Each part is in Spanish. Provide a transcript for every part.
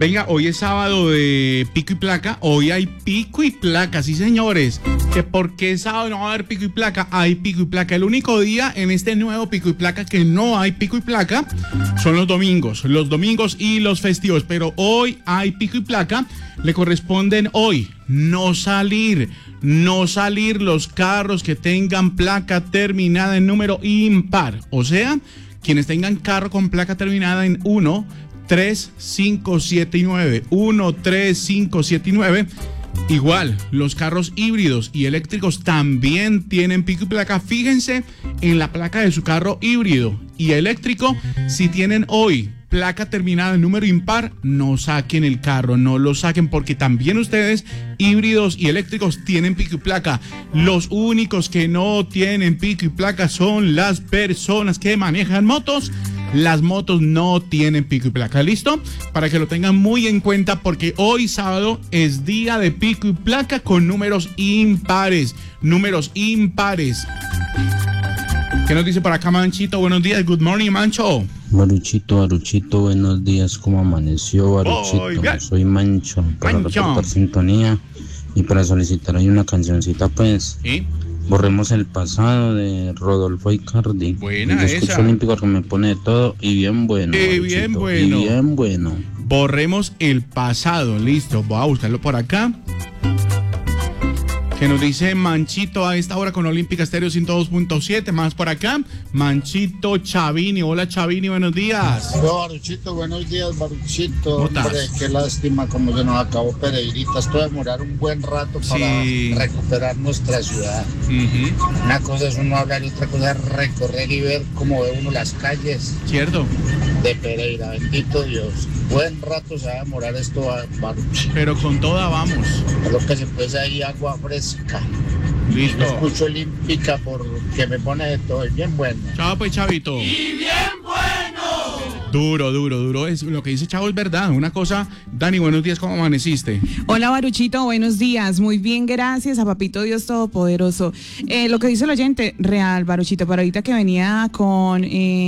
Venga, hoy es sábado de pico y placa. Hoy hay pico y placa, sí señores. ¿Que por qué sábado no va a haber pico y placa? Hay pico y placa. El único día en este nuevo pico y placa que no hay pico y placa son los domingos y los festivos. Pero hoy hay pico y placa. Le corresponden hoy no salir los carros que tengan placa terminada en número impar. O sea, quienes tengan carro con placa terminada en 1, 3, 5, 7 y 9. 1, 3, 5, 7 y 9. Igual, los carros híbridos y eléctricos también tienen pico y placa. Fíjense en la placa de su carro híbrido y eléctrico. Si tienen hoy placa terminada en número impar, no saquen el carro, no lo saquen, porque también ustedes, híbridos y eléctricos, tienen pico y placa. Los únicos que no tienen pico y placa son las personas que manejan motos. Las motos no tienen pico y placa, ¿listo? Para que lo tengan muy en cuenta, porque hoy sábado es día de pico y placa con números impares. ¿Qué nos dice por acá Manchito? Buenos días, good morning, Mancho. Baruchito, buenos días, ¿cómo amaneció, Baruchito? Soy Mancho, para reportar sintonía y para solicitar ahí una cancioncita, pues. ¿Sí? Borremos el pasado de Rodolfo Icardi. Buena el discurso esa. olímpico que me pone de todo y bien bueno. Bien bueno. Borremos el pasado, listo. Voy a buscarlo por acá. Que nos dice Manchito a esta hora con Olímpica Estéreo 102.7. Más por acá, Manchito Chavini. Hola Chavini, buenos días. Baruchito, buenos días, Baruchito. Hombre, qué lástima como se nos acabó Pereirita. Esto va a demorar un buen rato para recuperar nuestra ciudad. Una cosa es uno hablar y otra cosa es recorrer y ver cómo ve uno las calles. Cierto. De Pereira, bendito Dios. Buen rato se va a demorar esto, Baruchito. Pero con toda vamos. Es lo que se puede ahí, agua fresca. Listo. Escucho Olímpica porque me pone de todo, es bien bueno. Chao pues, Chavito. Y bien bueno. Duro. Es lo que dice Chavo es verdad. Una cosa, Dani, buenos días, ¿cómo amaneciste? Hola, Baruchito, buenos días. Muy bien, gracias a Papito Dios Todopoderoso. Lo que dice el oyente, real, Baruchito, para ahorita que venía con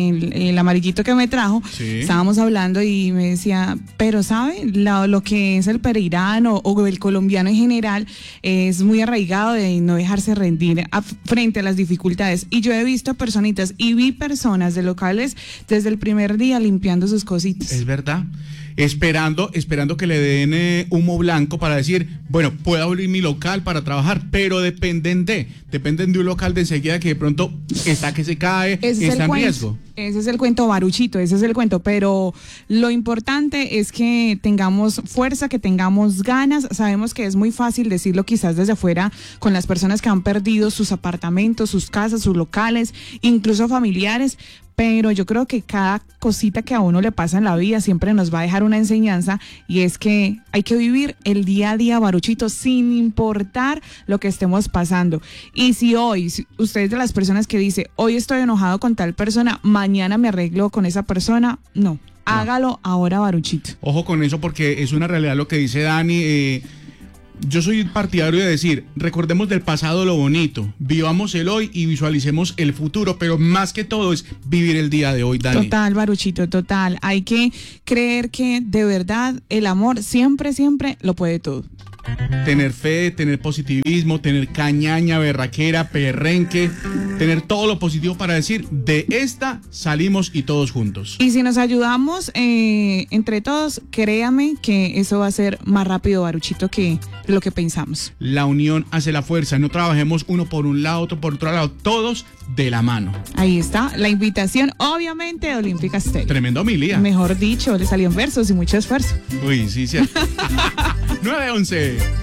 el amarillito que me trajo, estábamos hablando y me decía, pero ¿sabe? Lo que es el pereirano o el colombiano en general es muy arraigado de no dejarse rendir frente a las dificultades. Y yo he visto personitas y vi personas de locales desde el primer día limpiando sus cositas. Es verdad. Esperando que le den humo blanco para decir, bueno, puedo abrir mi local para trabajar, pero dependen de un local de enseguida que de pronto está que se cae, está en riesgo. Ese es el cuento, Baruchito, pero lo importante es que tengamos fuerza, que tengamos ganas. Sabemos que es muy fácil decirlo quizás desde afuera con las personas que han perdido sus apartamentos, sus casas, sus locales, incluso familiares, pero yo creo que cada cosita que a uno le pasa en la vida siempre nos va a dejar una enseñanza, y es que hay que vivir el día a día, Baruchito, sin importar lo que estemos pasando. Y si usted es de las personas que dice, hoy estoy enojado con tal persona, mañana me arreglo con esa persona, no. Hágalo ahora, Baruchito. Ojo con eso, porque es una realidad lo que dice Dani. Yo soy partidario de decir, recordemos del pasado lo bonito, vivamos el hoy y visualicemos el futuro, pero más que todo es vivir el día de hoy, Dani. Total, Baruchito, total. Hay que creer que de verdad el amor siempre lo puede todo. Tener fe, tener positivismo, tener cañaña, berraquera, perrenque, tener todo lo positivo para decir, de esta salimos y todos juntos. Y si nos ayudamos entre todos, créame que eso va a ser más rápido, Baruchito, que lo que pensamos. La unión hace la fuerza, no trabajemos uno por un lado, otro por otro lado, todos de la mano. Ahí está, la invitación, obviamente, de Olímpica Estéreo. Tremendo homilía. Mejor dicho, le salían versos y mucho esfuerzo. Uy, sí, cierto. 9:11.